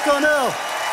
Cornell.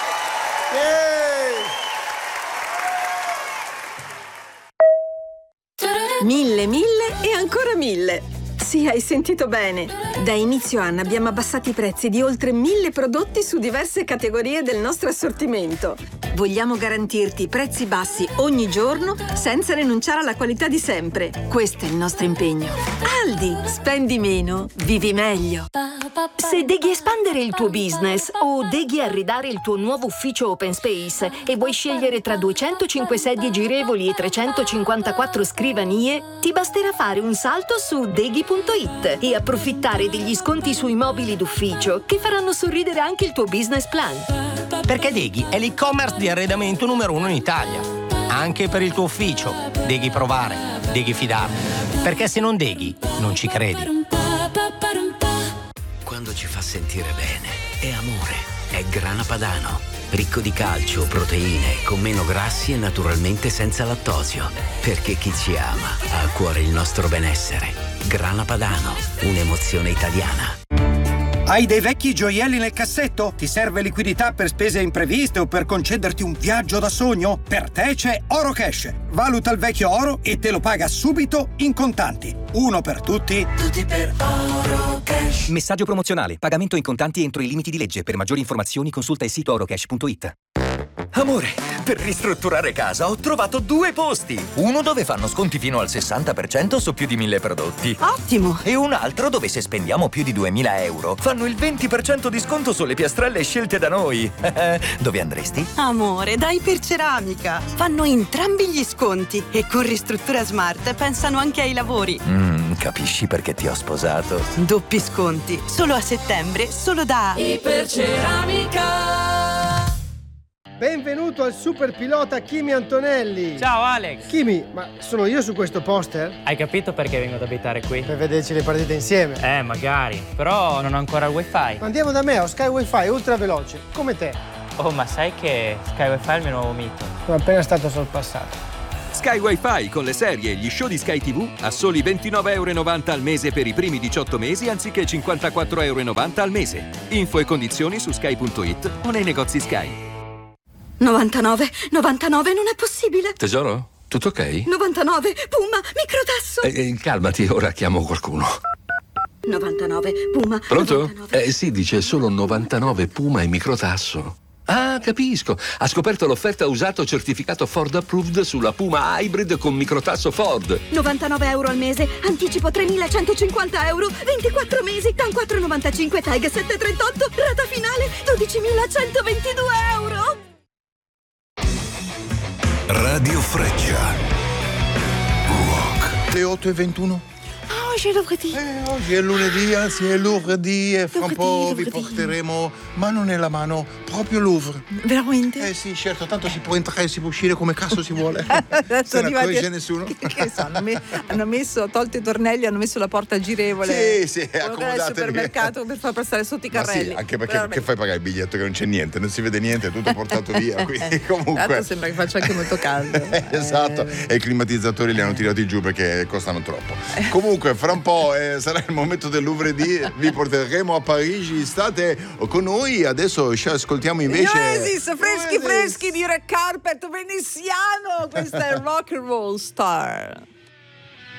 Yay! 1000 e ancora 1000. Sì, hai sentito bene. Da inizio anno abbiamo abbassato i prezzi di oltre 1000 prodotti su diverse categorie del nostro assortimento. Vogliamo garantirti prezzi bassi ogni giorno senza rinunciare alla qualità di sempre. Questo è il nostro impegno. Aldi, spendi meno, vivi meglio. Se devi espandere il tuo business o devi arredare il tuo nuovo ufficio open space e vuoi scegliere tra 205 sedie girevoli e 354 scrivanie, ti basterà fare un salto su deghi.it e approfittare degli sconti sui mobili d'ufficio che faranno sorridere anche il tuo business plan. Perché Deghi è l'e-commerce di arredamento numero 1 in Italia. Anche per il tuo ufficio. Deghi provare, Deghi fidarti. Perché se non Deghi, non ci credi. Quando ci fa sentire bene, è amore, è Grana Padano. Ricco di calcio, proteine, con meno grassi e naturalmente senza lattosio. Perché chi ci ama ha a cuore il nostro benessere. Grana Padano, un'emozione italiana. Hai dei vecchi gioielli nel cassetto? Ti serve liquidità per spese impreviste o per concederti un viaggio da sogno? Per te c'è Oro Cash. Valuta il vecchio oro e te lo paga subito in contanti. Uno per tutti. Tutti per Oro Cash. Messaggio promozionale. Pagamento in contanti entro i limiti di legge. Per maggiori informazioni consulta il sito orocash.it. Amore, per ristrutturare casa ho trovato 2 posti. Uno dove fanno sconti fino al 60% su più di 1000 prodotti. Ottimo! E un altro dove se spendiamo più di 2000 euro fanno il 20% di sconto sulle piastrelle scelte da noi. Dove andresti? Amore, dai Iperceramica. Fanno entrambi gli sconti e con Ristruttura Smart pensano anche ai lavori. Capisci perché ti ho sposato? Doppi sconti, solo a settembre, solo da Iperceramica. Benvenuto al super pilota Kimi Antonelli. Ciao Alex. Kimi, ma sono io su questo poster? Hai capito perché vengo ad abitare qui? Per vederci le partite insieme. Magari. Però non ho ancora il wifi. Andiamo da me, ho Sky Wi-Fi ultra veloce, come te. Oh, ma sai che Sky Wi-Fi è il mio nuovo mito? Sono appena stato sorpassato. Sky Wi-Fi con le serie e gli show di Sky TV a soli €29,90 al mese per i primi 18 mesi anziché €54,90 al mese. Info e condizioni su sky.it o nei negozi Sky. 99 non è possibile. Tesoro, tutto ok? 99, Puma, microtasso. Calmati, ora chiamo qualcuno. 99, Puma. Pronto? 99. Sì, dice solo 99 Puma e microtasso. Ah, capisco. Ha scoperto l'offerta usato certificato Ford Approved sulla Puma Hybrid con microtasso Ford. €99 al mese, anticipo €3.150, 24 mesi, TAN 4,95, TAG 738, rata finale €12.122. Radio Freccia. Rock. Le 8:21. Oggi è lunedì. Oggi è lunedì, anzi è lunedì e fra un po' vi porteremo mano nella mano proprio Louvre. Veramente? Sì, certo, tanto si può entrare e si può uscire come cazzo si vuole. Se ne accorge nessuno. Che so, hanno messo, tolto i tornelli, hanno messo la porta girevole. Sì, accomodate al supermercato per far passare sotto i carrelli. Sì, anche perché che fai pagare il biglietto che non c'è niente, non si vede niente, è tutto portato via. Quindi comunque. Tanto sembra che faccia anche molto caldo. Esatto, e i climatizzatori li hanno tirati giù perché costano troppo. Comunque, fra un po' sarà il momento del lunedì, vi porteremo a Parigi, state con noi. Adesso ci ascoltiamo invece Oasis, freschi di Red Carpet veneziano. Questa è Rock and Roll Star.